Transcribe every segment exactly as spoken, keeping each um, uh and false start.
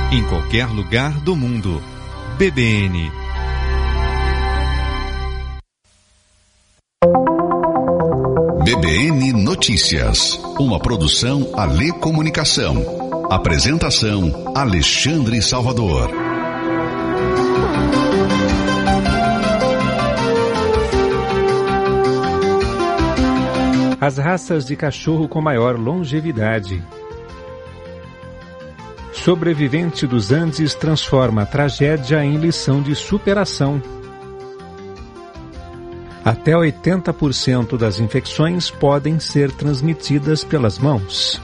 em qualquer lugar do mundo. B B N. B B N Notícias, uma produção Alê Comunicação. Apresentação Alexandre Salvador. As raças de cachorro com maior longevidade. Sobrevivente dos Andes transforma a tragédia em lição de superação. Até oitenta por cento das infecções podem ser transmitidas pelas mãos.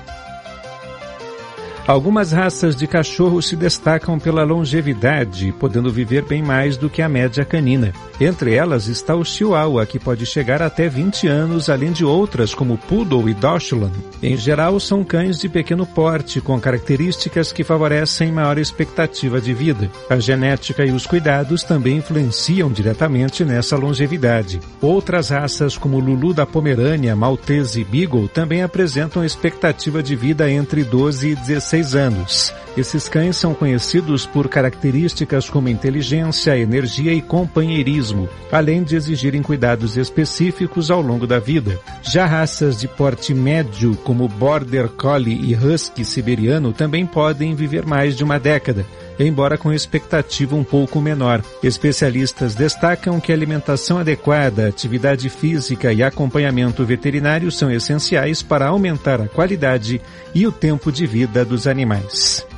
Algumas raças de cachorro se destacam pela longevidade, podendo viver bem mais do que a média canina. Entre elas está o Chihuahua, que pode chegar até vinte anos, além de outras como Poodle e Dachshund. Em geral, são cães de pequeno porte, com características que favorecem maior expectativa de vida. A genética e os cuidados também influenciam diretamente nessa longevidade. Outras raças, como Lulu da Pomerânia, Maltese e Beagle, também apresentam expectativa de vida entre doze e dezesseis anos. Esses cães são conhecidos por características como inteligência, energia e companheirismo, além de exigirem cuidados específicos ao longo da vida. Já raças de porte médio, como Border Collie e Husky siberiano, também podem viver mais de uma década, embora com expectativa um pouco menor. Especialistas destacam que a alimentação adequada, atividade física e acompanhamento veterinário são essenciais para aumentar a qualidade e o tempo de vida dos animais.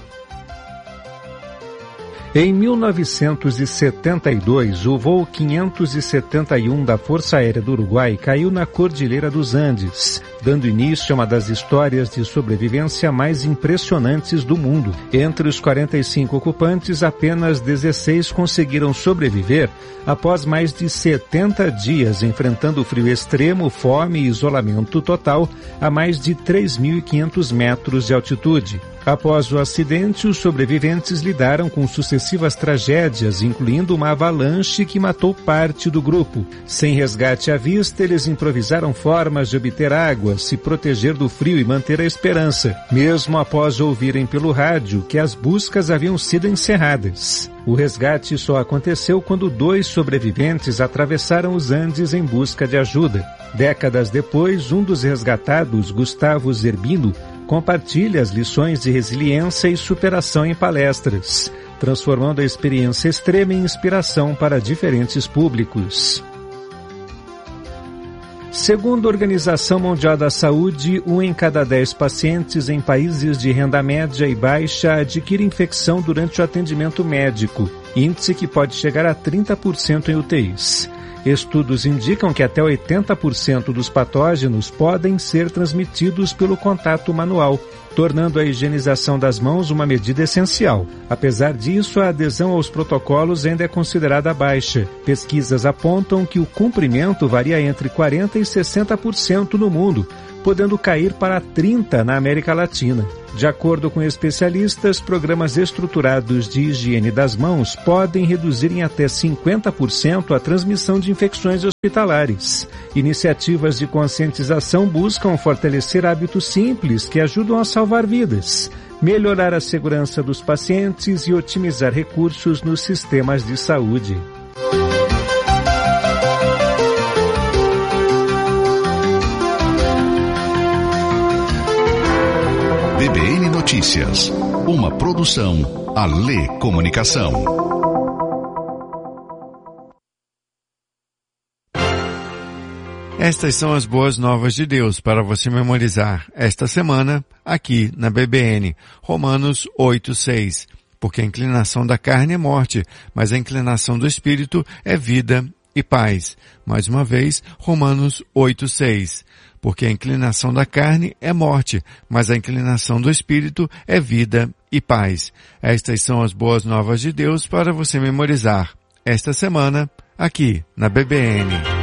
Em mil novecentos e setenta e dois, o voo quinhentos e setenta e um da Força Aérea do Uruguai caiu na Cordilheira dos Andes, dando início a uma das histórias de sobrevivência mais impressionantes do mundo. Entre os quarenta e cinco ocupantes, apenas dezesseis conseguiram sobreviver após mais de setenta dias enfrentando frio extremo, fome e isolamento total a mais de três mil e quinhentos metros de altitude. Após o acidente, os sobreviventes lidaram com sucessivas tragédias, incluindo uma avalanche que matou parte do grupo. Sem resgate à vista, eles improvisaram formas de obter água, se proteger do frio e manter a esperança, mesmo após ouvirem pelo rádio que as buscas haviam sido encerradas. O resgate só aconteceu quando dois sobreviventes atravessaram os Andes em busca de ajuda. Décadas depois, um dos resgatados, Gustavo Zerbino, compartilha as lições de resiliência e superação em palestras, transformando a experiência extrema em inspiração para diferentes públicos. Segundo a Organização Mundial da Saúde, um em cada dez pacientes em países de renda média e baixa adquire infecção durante o atendimento médico, índice que pode chegar a trinta por cento em U T Is. Estudos indicam que até oitenta por cento dos patógenos podem ser transmitidos pelo contato manual, tornando a higienização das mãos uma medida essencial. Apesar disso, a adesão aos protocolos ainda é considerada baixa. Pesquisas apontam que o cumprimento varia entre quarenta por cento e sessenta por cento no mundo, podendo cair para trinta por cento na América Latina. De acordo com especialistas, programas estruturados de higiene das mãos podem reduzir em até cinquenta por cento a transmissão de infecções hospitalares. Iniciativas de conscientização buscam fortalecer hábitos simples que ajudam a salvar vidas, melhorar a segurança dos pacientes e otimizar recursos nos sistemas de saúde. B B N Notícias, uma produção Alê Comunicação. Estas são as boas novas de Deus para você memorizar esta semana aqui na B B N. Romanos oito, seis. Porque a inclinação da carne é morte, mas a inclinação do espírito é vida e paz. Mais uma vez, Romanos oito, seis. Porque a inclinação da carne é morte, mas a inclinação do espírito é vida e paz. Estas são as boas novas de Deus para você memorizar esta semana aqui na B B N.